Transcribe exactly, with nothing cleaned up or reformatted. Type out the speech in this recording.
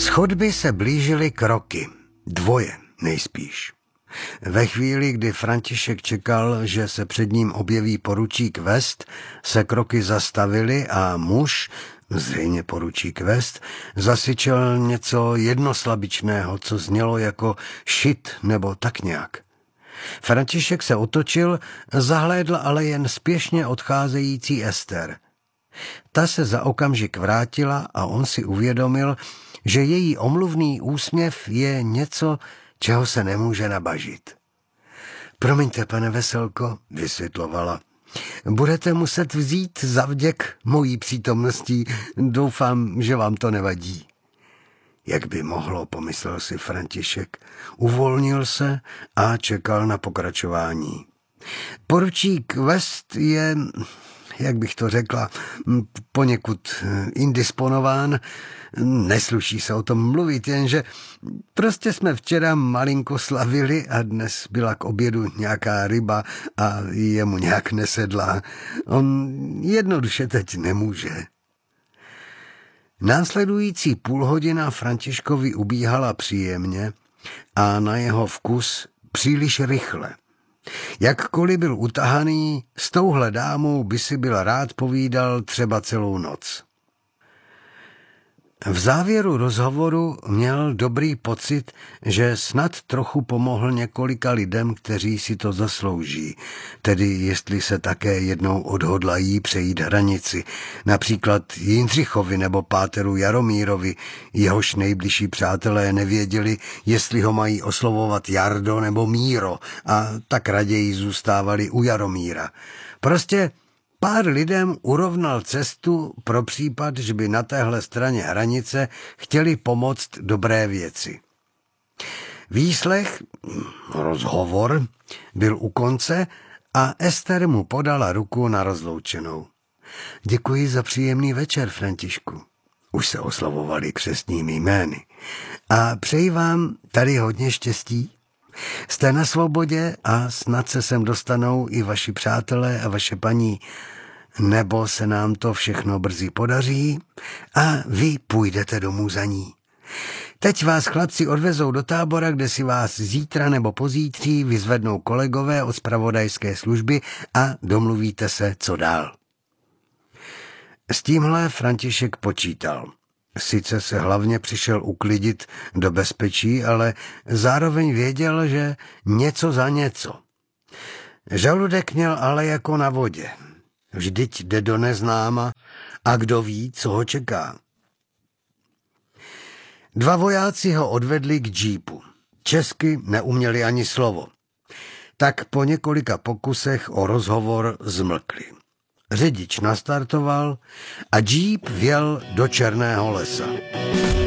Z chodby se blížily kroky, dvoje nejspíš. Ve chvíli, kdy František čekal, že se před ním objeví poručík West, se kroky zastavily a muž, zřejmě poručík West, zasyčel něco jednoslabičného, co znělo jako šit nebo tak nějak. František se otočil, zahlédl ale jen spěšně odcházející Ester. Ta se za okamžik vrátila a on si uvědomil, že její omluvný úsměv je něco, čeho se nemůže nabažit. Promiňte, pane Veselko, vysvětlovala. Budete muset vzít za vděk mojí přítomností. Doufám, že vám to nevadí. Jak by mohlo, pomyslel si František. Uvolnil se a čekal na pokračování. Poručík West je, jak bych to řekla, poněkud indisponován. Nesluší se o tom mluvit, jenže prostě jsme včera malinko slavili a dnes byla k obědu nějaká ryba a jemu nějak nesedla. On jednoduše teď nemůže. Následující půlhodina Františkovi ubíhala příjemně a na jeho vkus příliš rychle. Jakkoliv byl utahaný, s touhle dámou by si byl rád povídal třeba celou noc. V závěru rozhovoru měl dobrý pocit, že snad trochu pomohl několika lidem, kteří si to zaslouží, tedy jestli se také jednou odhodlají přejít hranici, například Jindřichovi nebo páteru Jaromírovi, jehož nejbližší přátelé nevěděli, jestli ho mají oslovovat Jardo nebo Míro, a tak raději zůstávali u Jaromíra. Prostě pár lidem urovnal cestu pro případ, že by na téhle straně hranice chtěli pomoct dobré věci. Výslech, rozhovor, byl u konce a Ester mu podala ruku na rozloučenou. Děkuji za příjemný večer, Františku. Už se oslavovali křestními jmény. A přeji vám tady hodně štěstí. Jste na svobodě a snad se sem dostanou i vaši přátelé a vaše paní, nebo se nám to všechno brzy podaří a vy půjdete domů za ní. Teď vás chlapci odvezou do tábora, kde si vás zítra nebo pozítří vyzvednou kolegové od zpravodajské služby a domluvíte se, co dál. S tímhle František počítal. Sice se hlavně přišel uklidit do bezpečí, ale zároveň věděl, že něco za něco. Žaludek měl ale jako na vodě. Vždyť jde do neznáma a kdo ví, co ho čeká. Dva vojáci ho odvedli k džípu. Česky neuměli ani slovo. Tak po několika pokusech o rozhovor zmlkli. Řidič nastartoval a džíp vjel do Černého lesa.